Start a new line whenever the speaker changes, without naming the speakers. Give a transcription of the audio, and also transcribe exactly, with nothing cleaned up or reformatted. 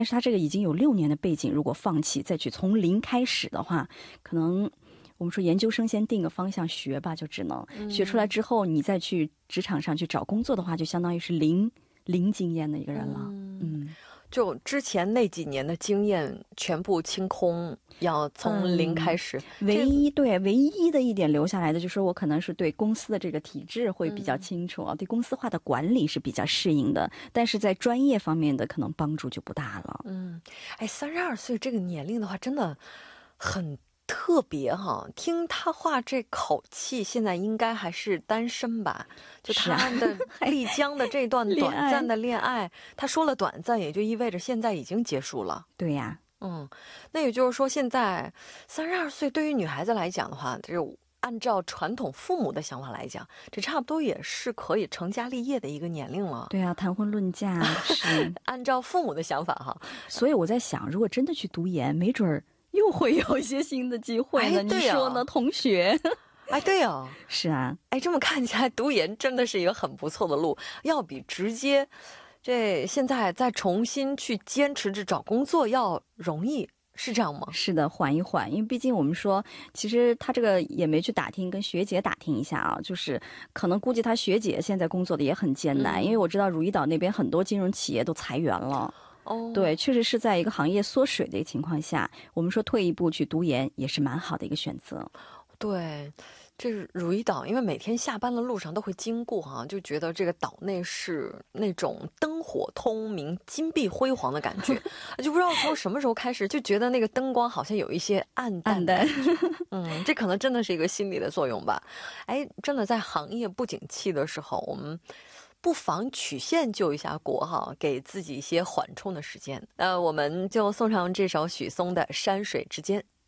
但是他这个已经有六年的背景，如果放弃再去从零开始的话，可能我们说研究生先定个方向学吧，就只能、嗯、学出来之后你再去职场上去找工作的话，就相当于是零零经验的一个人了。 嗯, 嗯
就之前那几年的经验全部清空，要从零开始、
嗯、唯一对唯一的一点留下来的就是我可能是对公司的这个体制会比较清楚、嗯、对公司化的管理是比较适应的，但是在专业方面的可能帮助就不大了。
嗯，哎，三十二岁这个年龄的话真的很特别哈，听他话这口气现在应该还是单身吧，就他的丽江的这段短暂的恋爱他说了短暂也就意味着现在已经结束了。
对呀、
啊、嗯，那也就是说现在三十二岁对于女孩子来讲的话，这按照传统父母的想法来讲，这差不多也是可以成家立业的一个年龄了。
对啊，谈婚论嫁是
按照父母的想法哈。
所以我在想，如果真的去读研，没准儿又会有一些新的机会呢、哎啊、你说呢同学？
哎，对啊，
是啊，
哎，这么看起来读研真的是一个很不错的路，要比直接这现在再重新去坚持着找工作要容易，是这样吗？
是的，缓一缓，因为毕竟我们说其实他这个也没去打听，跟学姐打听一下啊，就是可能估计他学姐现在工作的也很艰难、嗯、因为我知道如意岛那边很多金融企业都裁员了。哦，对，确实是在一个行业缩水的一个情况下，我们说退一步去读研也是蛮好的一个选择。
对，这是如意岛，因为每天下班的路上都会经过哈、啊，就觉得这个岛内是那种灯火通明、金碧辉煌的感觉，就不知道从什么时候开始就觉得那个灯光好像有一些暗淡的感觉。嗯，这可能真的是一个心理的作用吧。哎，真的在行业不景气的时候，我们不妨曲线救一下国哈，给自己一些缓冲的时间。呃，我们就送上这首许嵩的《山水之间》。